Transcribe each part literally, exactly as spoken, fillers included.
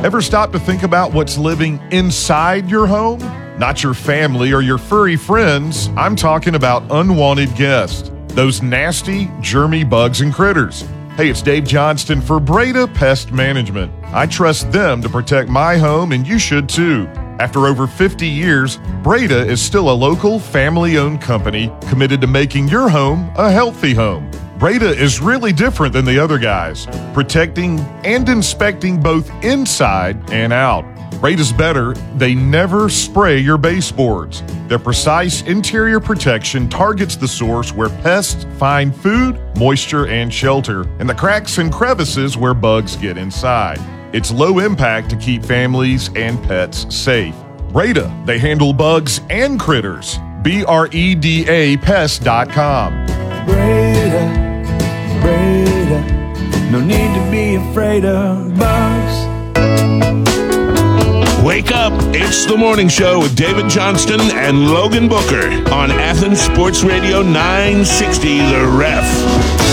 Ever stop to think about what's living inside your home? Not your family or your furry friends. I'm talking about unwanted guests. Those nasty, germy bugs and critters. Hey, it's Dave Johnston for Breda Pest Management. I trust them to protect my home, and you should too. After over fifty years, Breda is still a local, family-owned company committed to making your home a healthy home. Breda is really different than the other guys, protecting and inspecting both inside and out. Breda's better. They never spray your baseboards. Their precise interior protection targets the source where pests find food, moisture, and shelter, and the cracks and crevices where bugs get inside. It's low impact to keep families and pets safe. Breda, they handle bugs and critters. B R E D A pest dot com. Breda, Breda, no need to be afraid of bugs. Wake up, it's the morning show with David Johnston and Logan Booker on Athens Sports Radio nine sixty, The Ref.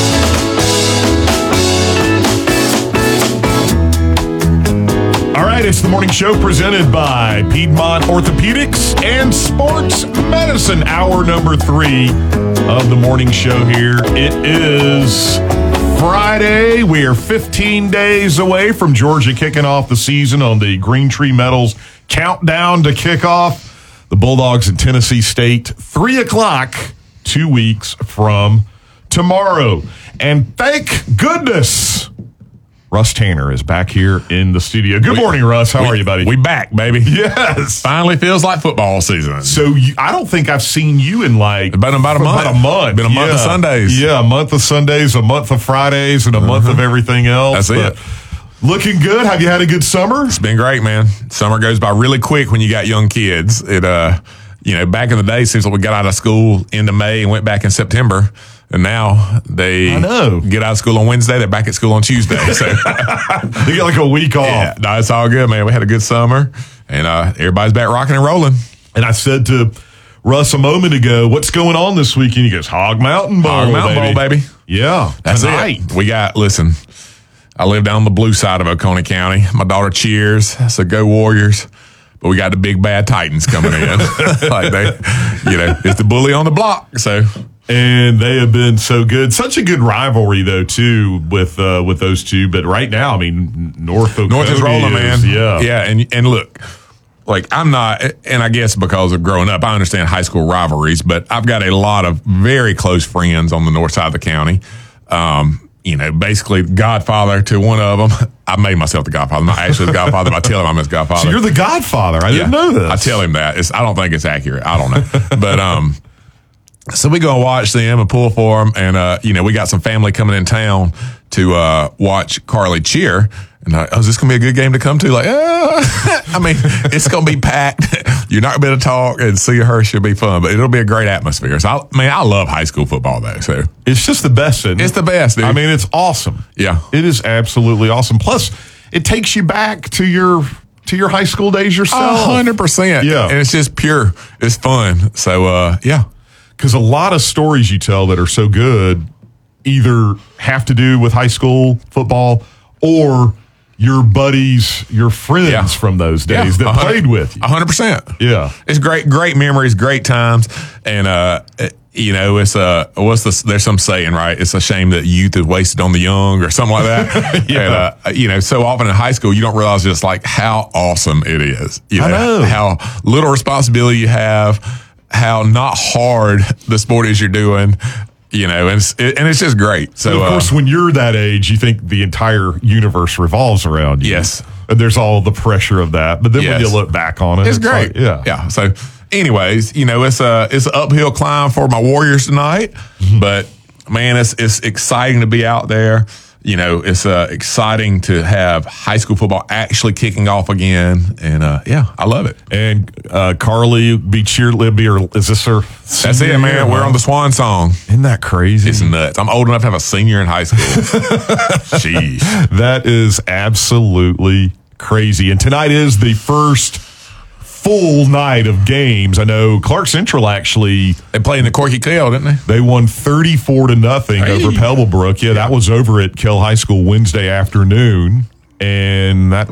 All right, it's the morning show presented by Piedmont Orthopedics and Sports Medicine. Hour number three of the morning show here. It is Friday. We are fifteen days away from Georgia kicking off the season on the Green Tree Metals countdown to kickoff. The Bulldogs and Tennessee State, three o'clock, two weeks from tomorrow. And thank goodness Russ Tanner is back here in the studio. Good we, morning, Russ. How we, are you, buddy? We back, baby. Yes. Finally feels like football season. So you, I don't think I've seen you in like it's been about a month. About a month. Been a month yeah. of Sundays. Yeah, a month of Sundays, a month of Fridays, and a uh-huh. month of everything else. That's but it. Looking good. Have you had a good summer? It's been great, man. Summer goes by really quick when you got young kids. It, uh, you know, back in the day, since we got out of school into May and went back in September. And now they I know. get out of school on Wednesday. They're back at school on Tuesday. So they get like a week off. Yeah, no, it's all good, man. We had a good summer, and uh, everybody's back rocking and rolling. And I said to Russ a moment ago, what's going on this weekend? He goes, Hog Mountain Bowl, Hog Mountain baby. Bowl, baby. Yeah, that's tonight. it. We got, listen, I live down the blue side of Oconee County. My daughter cheers, so go Warriors. But we got the big bad Titans coming in. Like they, you know, it's the bully on the block, so... And they have been so good. Such a good rivalry, though, too, with uh, with those two. But right now, I mean, North Oconee North is rolling, is, man. Yeah. Yeah, and and look, like, I'm not, and I guess because of growing up, I understand high school rivalries, but I've got a lot of very close friends on the north side of the county. Um, you know, basically godfather to one of them. I made myself the godfather. I'm not actually the godfather, but I tell him I'm his godfather. So you're the godfather. I yeah, didn't know this. I tell him that. It's, I don't think it's accurate. I don't know. But, um, so we go and watch them and pull for them. And, uh, you know, we got some family coming in town to uh, watch Carly cheer. And uh, oh, is this going to be a good game to come to? Like, uh, I mean, it's going to be packed. You're not going to be able to talk, and see her should be fun. But it'll be a great atmosphere. So, I mean, I love high school football, though. So it's just the best, isn't it? It's the best, dude. I mean, it's awesome. Yeah. It is absolutely awesome. Plus, it takes you back to your... to your high school days yourself. A hundred percent. Yeah. And it's just pure. It's fun. So, uh, yeah. Because a lot of stories you tell that are so good either have to do with high school football or your buddies, your friends yeah. from those days yeah. that played with you. A hundred percent. Yeah. It's great, great memories, great times. And, uh, you know, it's uh, what's the, there's some saying, right? It's a shame that youth is wasted on the young or something like that. yeah. And, uh, you know, so often in high school, you don't realize just like how awesome it is. You know, I know. How little responsibility you have, how not hard the sport is you're doing. You know, and it's, it, and it's just great. So, and of course, uh, when you're that age, you think the entire universe revolves around you. Yes. And there's all the pressure of that. But then yes. when you look back on it, it's, it's great. Like, yeah. Yeah. So, anyways, you know, it's a, it's an uphill climb for my Warriors tonight. Mm-hmm. But, man, it's, it's exciting to be out there. You know, it's uh, exciting to have high school football actually kicking off again. And, uh, yeah, I love it. And uh, Carly be cheerleader, or is this her? That's it, man. Year? We're on the Swan Song. Isn't that crazy? It's nuts. I'm old enough to have a senior in high school. Jeez. That is absolutely crazy. And tonight is the first full night of games. I know Clark Central actually they played in the Corky Kell, didn't they? They won thirty-four to nothing hey. over Pebblebrook. Yeah, that was over at Kell High School Wednesday afternoon, and that